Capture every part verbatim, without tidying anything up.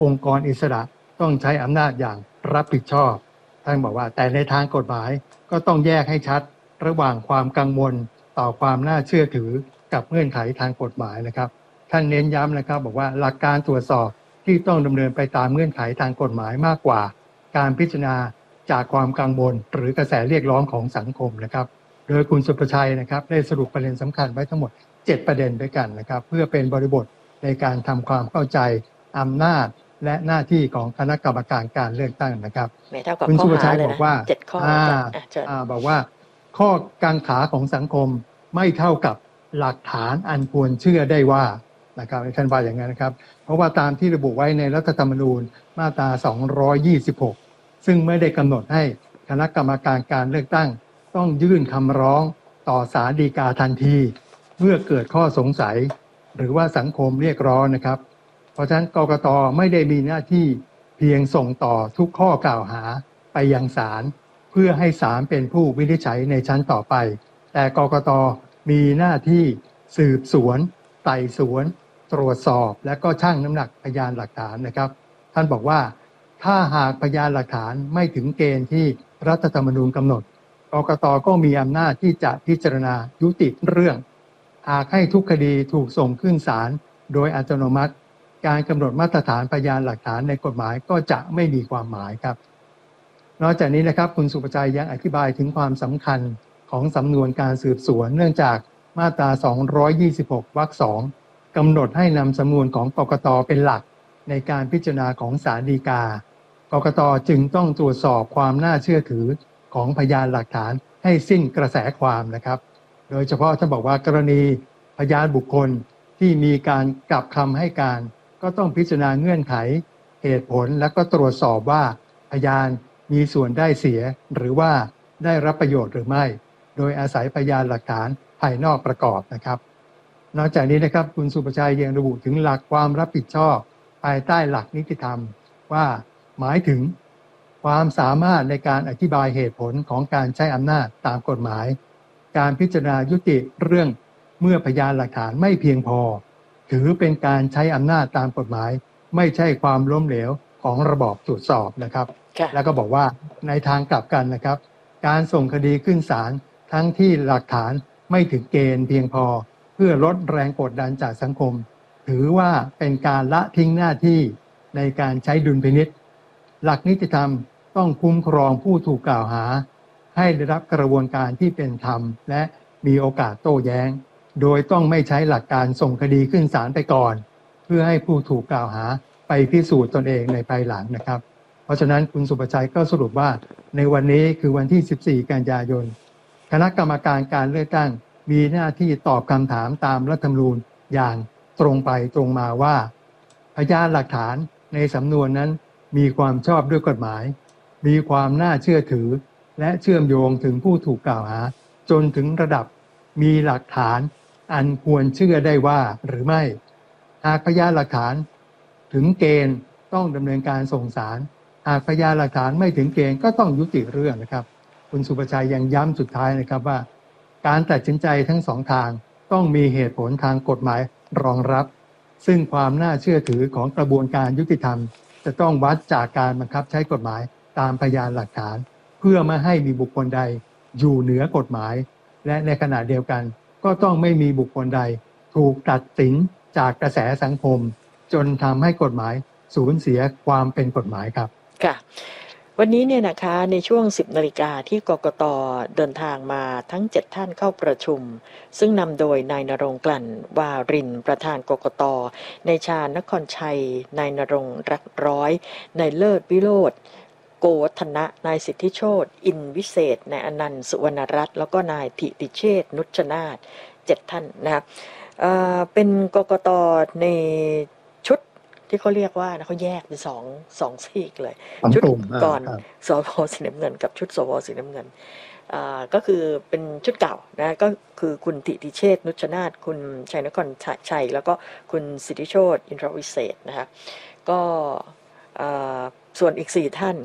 องค์กรอิสระต้องใช้อำนาจอย่างรับผิดชอบท่านบอกว่าแต่ในทางกฎหมายก็ต้องแยกให้ชัดระหว่างความกังวลต่อความน่าเชื่อถือกับเงื่อนไขทางกฎหมายนะครับท่านเน้นย้ำนะครับบอกว่าหลักการตรวจสอบที่ต้องดำเนินไปตามเงื่อนไขทางกฎหมายมากกว่าการพิจารณาจากความกังวลหรือกระแสเรียกร้องของสังคมนะครับโดยคุณสุประชัยนะครับได้สรุปประเด็นสำคัญไว้ทั้งหมดเจ็ดประเด็นด้วยกันนะครับเพื่อเป็นบริบทในการทำความเข้าใจอำนาจและหน้าที่ของคณะกรรมการการเลือกตั้งนะครับคุณสุประชัยบอกว่าเจ็ดข้ออ่าบอกว่าข้อกังขาของสังคมไม่เท่ากับหลักฐานอันควรเชื่อได้ว่านะครับท่านว่าอย่างนั้นนะครับเพราะว่าตามที่ระบุไว้ในรัฐธรรมนูญมาตราสองร้อยยี่สิบหกซึ่งไม่ได้กำหนดให้คณะกรรมการการเลือกตั้งต้องยื่นคำร้องต่อศาลฎีกาทันทีเมื่อเกิดข้อสงสัยหรือว่าสังคมเรียกร้องนะครับเพราะฉะนั้นกกต.ไม่ได้มีหน้าที่เพียงส่งต่อทุกข้อกล่าวหาไปยังศาลเพื่อให้ศาลเป็นผู้วินิจฉัยในชั้นต่อไปแต่กกต.มีหน้าที่สืบสวนไต่สวนตรวจสอบและก็ชั่งน้ำหนักพยานหลักฐานนะครับท่านบอกว่าถ้าหากพยานหลักฐานไม่ถึงเกณฑ์ที่รัฐธรรมนูญกำหนดกกต.ก็มีอำนาจที่จะพิจารณายุติเรื่องหากให้ทุกคดีถูกส่งขึ้นศาลโดยอัตโนมัติการกำหนดมาตรฐานพยานหลักฐานในกฎหมายก็จะไม่มีความหมายครับนอกจากนี้นะครับคุณสุประชัยยังอธิบายถึงความสำคัญของสำนวนการสืบสวนเนื่องจากมาตราสองร้อยยี่สิบหกวรรคสองกำหนดให้นำสำนวนของกกต.เป็นหลักในการพิจารณาของศาลฎีกากกต.จึงต้องตรวจสอบความน่าเชื่อถือของพยานหลักฐานให้สิ้นกระแสความนะครับโดยเฉพาะท่านบอกว่ากรณีพยานบุคคลที่มีการกลับคำให้การก็ต้องพิจารณาเงื่อนไขเหตุผลและก็ตรวจสอบว่าพยานมีส่วนได้เสียหรือว่าได้รับประโยชน์หรือไม่โดยอาศัยพยานหลักฐานภายนอกประกอบนะครับนอกจากนี้นะครับคุณสุประชัยยังระบุถึงหลักความรับผิดชอบภายใต้หลักนิติธรรมว่าหมายถึงความสามารถในการอธิบายเหตุผลของการใช้อำนาจตามกฎหมายการพิจารณายุติเรื่องเมื่อพยานหลักฐานไม่เพียงพอถือเป็นการใช้อำนาจตามกฎหมายไม่ใช่ความล้มเหลวของระบอบตรวจสอบนะครับแล้วก็บอกว่าในทางกลับกันนะครับการส่งคดีขึ้นศาลทั้งที่หลักฐานไม่ถึงเกณฑ์เพียงพอเพื่อลดแรงกดดันจากสังคมถือว่าเป็นการละทิ้งหน้าที่ในการใช้ดุลพินิจหลักนิติธรรมต้องคุ้มครองผู้ถูกกล่าวหาให้ได้รับกระบวนการที่เป็นธรรมและมีโอกาสโต้แย้งโดยต้องไม่ใช้หลักการส่งคดีขึ้นศาลไปก่อนเพื่อให้ผู้ถูกกล่าวหาไปพิสูจน์ตนเองในภายหลังนะครับเพราะฉะนั้นคุณสุประชัยก็สรุปว่าในวันนี้คือวันที่สิบสี่กันยายนคณะกรรมการการเลือกตั้งมีหน้าที่ตอบคำถามตามรัฐธรรมนูญอย่างตรงไปตรงมาว่าพยานหลักฐานในสำนวนนั้นมีความชอบด้วยกฎหมายมีความน่าเชื่อถือและเชื่อมโยงถึงผู้ถูกกล่าวหาจนถึงระดับมีหลักฐานอันควรเชื่อได้ว่าหรือไม่หากพยานหลักฐานถึงเกณฑ์ต้องดำเนินการส่งศาลหากพยานหลักฐานไม่ถึงเกณฑ์ก็ต้องยุติเรื่องนะครับคุณสุประชัยยังย้ำสุดท้ายนะครับว่าการตัดสินใจทั้งสองทางต้องมีเหตุผลทางกฎหมายรองรับซึ่งความน่าเชื่อถือของกระบวนการยุติธรรมจะต้องวัดจากการบังคับใช้กฎหมายตามพยานหลักฐานเพื่อไม่ให้มีบุคคลใดอยู่เหนือกฎหมายและในขณะเดียวกันก็ต้องไม่มีบุคคลใดถูกตัดสินจากกระแสสังคมจนทำให้กฎหมายสูญเสียความเป็นกฎหมายครับค่ะวันนี้เนี่ยนะคะในช่วงสิบนาฬิกาที่กกต.เดินทางมาทั้งเจ็ดท่านเข้าประชุมซึ่งนำโดยนายณรงค์กลั่นวารินประธานกกต.นายชาญนครชัยนายณรงค์รักร้อยนายเลิศวิโรจน์โกวัฒนะนายสิทธิโชติอินวิเศษนายอนันต์สุวรรณรัตน์แล้วก็นายธิติเชษฐ์นุชนาถเจ็ดท่านนะครับเอ่อเป็นกกต.ในชุดที่เขาเรียกว่านะเขาแยกเป็นสองสองซีกเลยชุดก่อนสวสีน้ำเงินกับชุดสวสีน้ำเงินอ่าก็คือเป็นชุดเก่านะก็คือคุณธิติเชษฐ์นุชนาถคุณชัยนครชัยแล้วก็คุณสิทธิโชติอินทรวิเศษนะคะก็ส่วนอีกสี่ท่าน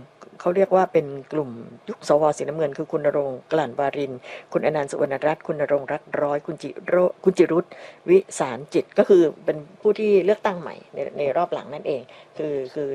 เขาเรียกว่าเป็นกลุ่มยุคสวสีน้ำเงินคือคุณณรงค์กลั่นวารินคุณอนันต์สุวรรณรัตน์คุณณรงค์รักร้อยคุณจิโรคุณจิรุตวิสารจิตก็คือเป็นผู้ที่เลือกตั้งใหม่ในในรอบหลังนั่นเองคือคือ